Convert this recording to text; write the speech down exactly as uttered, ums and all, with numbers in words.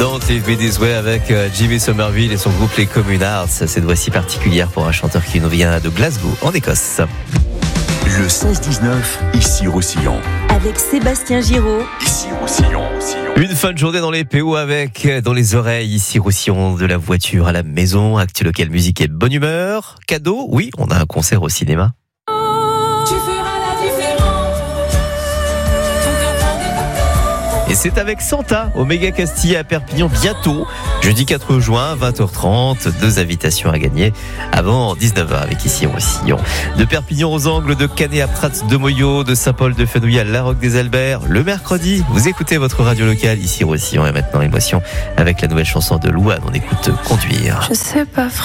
Don't Leave Me This Way avec Jimmy Somerville et son groupe Les Communards. Cette voix-ci particulière pour un chanteur qui nous vient de Glasgow, en Écosse. Le seize dix-neuf, ici Roussillon. Avec Sébastien Giraud. Ici Roussillon. Une fin de journée dans les P O avec dans les oreilles, ici Roussillon, de la voiture à la maison, actu local, musique et bonne humeur. Cadeau, oui, on a un concert au cinéma. Tu feras la différence. Et c'est avec Santa au Méga Castilla à Perpignan bientôt, jeudi quatre juin, vingt heures trente, deux invitations à gagner avant dix-neuf heures avec ici Roussillon. De Perpignan aux Angles, de Canet à Prats de Moyo, de Saint-Paul de Fenouillet à La Roque des Alberts, le mercredi, vous écoutez votre radio locale ici Roussillon et maintenant émotion avec la nouvelle chanson de Louane, on écoute Conduire. Je sais pas